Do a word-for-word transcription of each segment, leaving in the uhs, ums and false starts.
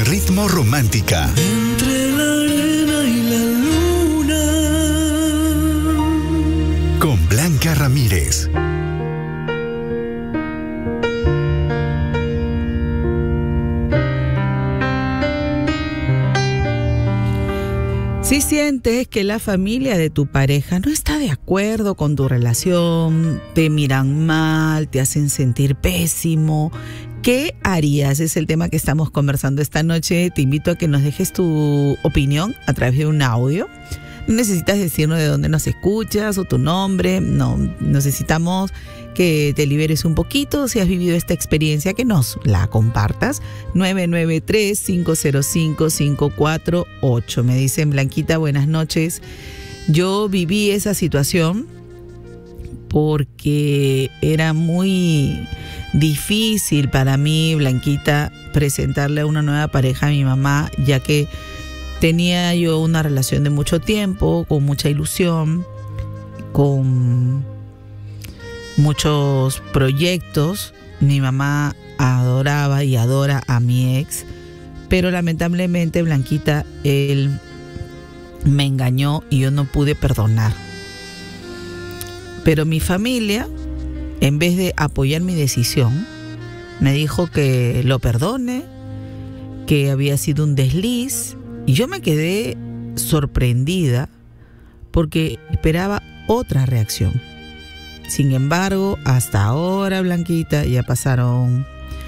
Ritmo Romántica. Entre la arena y la luna. Con Blanca Ramírez. Si sientes que la familia de tu pareja no está de acuerdo con tu relación, te miran mal, te hacen sentir pésimo, ¿qué harías? Es el tema que estamos conversando esta noche. Te invito a que nos dejes tu opinión a través de un audio. No necesitas decirnos de dónde nos escuchas o tu nombre. No, necesitamos que te liberes un poquito. Si has vivido esta experiencia, que nos la compartas. nueve nueve tres, cinco cero cinco, cinco cuatro ocho. Me dicen: Blanquita, buenas noches. Yo viví esa situación porque era muy difícil para mí, Blanquita, presentarle a una nueva pareja a mi mamá, ya que tenía yo una relación de mucho tiempo, con mucha ilusión, con muchos proyectos. Mi mamá adoraba y adora a mi ex, pero lamentablemente, Blanquita, él me engañó y yo no pude perdonar. Pero mi familia, en vez de apoyar mi decisión, me dijo que lo perdone, que había sido un desliz. Y yo me quedé sorprendida porque esperaba otra reacción. Sin embargo, hasta ahora, Blanquita, ya pasaron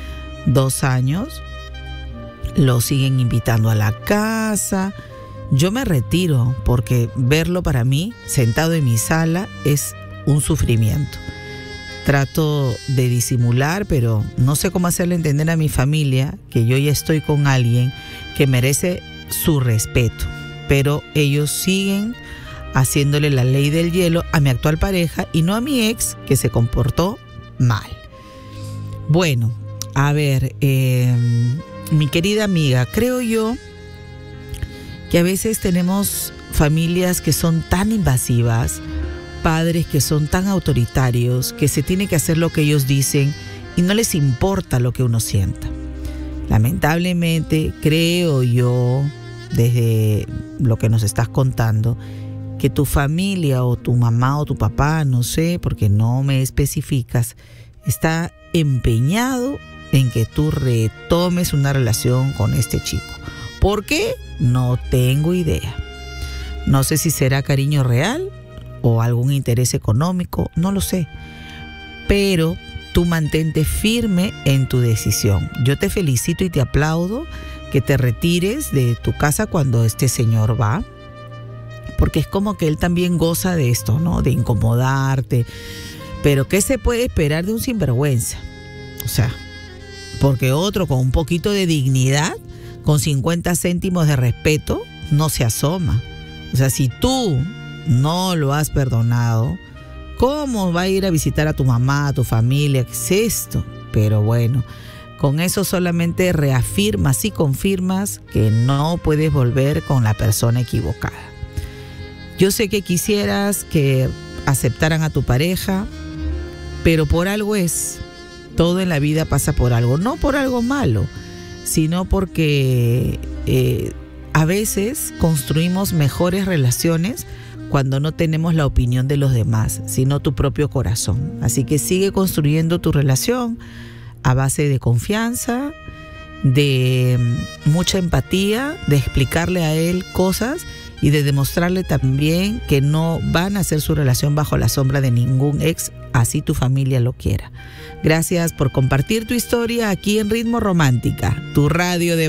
dos años. Lo siguen invitando a la casa. Yo me retiro porque verlo para mí, sentado en mi sala, es un sufrimiento. Trato de disimular, pero no sé cómo hacerle entender a mi familia que yo ya estoy con alguien que merece su respeto, pero ellos siguen haciéndole la ley del hielo a mi actual pareja y no a mi ex, que se comportó mal. Bueno, a ver, eh, mi querida amiga, creo yo que a veces tenemos familias que son tan invasivas, padres que son tan autoritarios, que se tiene que hacer lo que ellos dicen y no les importa lo que uno sienta. Lamentablemente, creo yo, desde lo que nos estás contando, que tu familia o tu mamá o tu papá, no sé, porque no me especificas, está empeñado en que tú retomes una relación con este chico. ¿Por qué? No tengo idea. No sé si será cariño real o algún interés económico, no lo sé. Pero tú mantente firme en tu decisión. Yo te felicito y te aplaudo que te retires de tu casa cuando este señor va, porque es como que él también goza de esto, ¿no? De incomodarte. Pero ¿qué se puede esperar de un sinvergüenza? O sea, porque otro con un poquito de dignidad, con cincuenta céntimos de respeto, no se asoma. O sea, si tú no lo has perdonado, ¿cómo va a ir a visitar a tu mamá, a tu familia? ¿Qué es esto? Pero bueno, con eso solamente reafirmas y confirmas que no puedes volver con la persona equivocada. Yo sé que quisieras que aceptaran a tu pareja, pero por algo es. Todo en la vida pasa por algo. No por algo malo, sino porque eh, a veces construimos mejores relaciones cuando no tenemos la opinión de los demás, sino tu propio corazón. Así que sigue construyendo tu relación a base de confianza, de mucha empatía, de explicarle a él cosas y de demostrarle también que no van a hacer su relación bajo la sombra de ningún ex, así tu familia lo quiera. Gracias por compartir tu historia aquí en Ritmo Romántica, tu radio de